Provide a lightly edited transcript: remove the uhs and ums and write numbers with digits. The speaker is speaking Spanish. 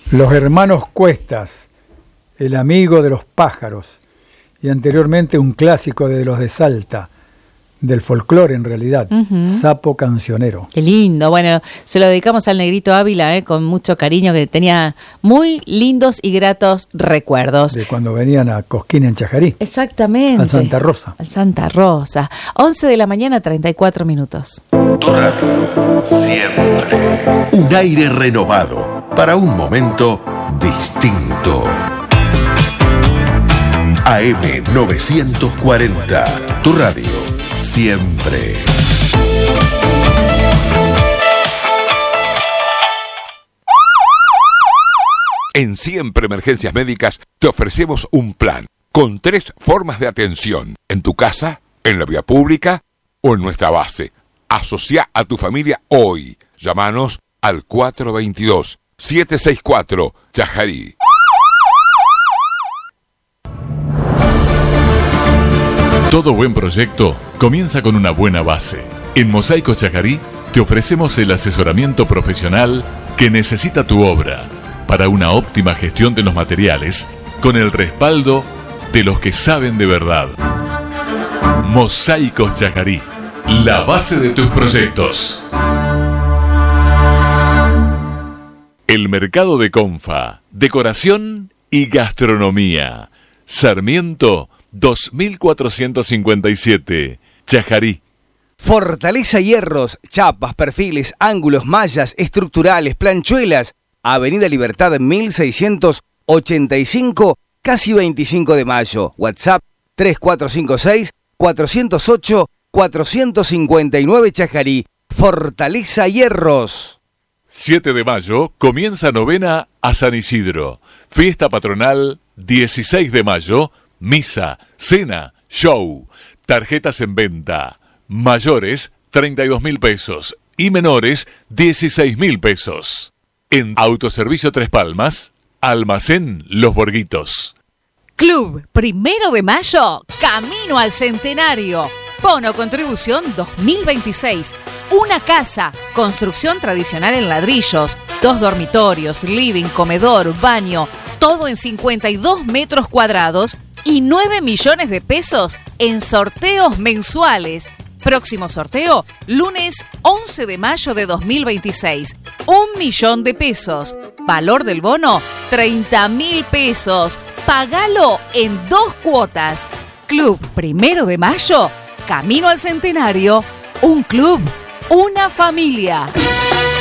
Los hermanos Cuestas, El amigo de los pájaros, y anteriormente un clásico de los de Salta, del folclore en realidad, Sapo Cancionero. Qué lindo. Bueno, se lo dedicamos al Negrito Ávila, con mucho cariño, que tenía muy lindos y gratos recuerdos. De cuando venían a Cosquín en Chajarí. Exactamente. Al Santa Rosa. Al Santa Rosa. 11 de la mañana, 34 minutos. Tu radio, siempre. Un aire renovado para un momento distinto. AM 940, tu radio, siempre. En Siempre Emergencias Médicas te ofrecemos un plan con 3 formas de atención: en tu casa, en la vía pública o en nuestra base. Asocia a tu familia hoy. Llámanos al 422-764 Chajarí. Todo buen proyecto comienza con una buena base. En Mosaico Chajarí te ofrecemos el asesoramiento profesional que necesita tu obra para una óptima gestión de los materiales con el respaldo de los que saben de verdad. Mosaico Chajarí, la base de tus proyectos. El mercado de Confa, decoración y gastronomía. Sarmiento 2457, Chajarí. Fortaleza Hierros, chapas, perfiles, ángulos, mallas, estructurales, planchuelas. Avenida Libertad 1685, casi 25 de mayo. WhatsApp 3456-408-459 Chajarí. Fortaleza Hierros. 7 de mayo comienza novena a San Isidro. Fiesta patronal 16 de mayo. Misa, cena, show, tarjetas en venta. Mayores 32.000 pesos y menores 16.000 pesos. En Autoservicio Tres Palmas, Almacén Los Borguitos. Club 1 de mayo, camino al centenario. Bono contribución 2026. Una casa, construcción tradicional en ladrillos, 2 dormitorios, living, comedor, baño, todo en 52 metros cuadrados y 9 millones de pesos en sorteos mensuales. Próximo sorteo, lunes 11 de mayo de 2026. 1 millón de pesos. Valor del bono, 30.000 pesos. Pagalo en 2 cuotas. Club 1 de mayo, camino al centenario. Un club, una familia.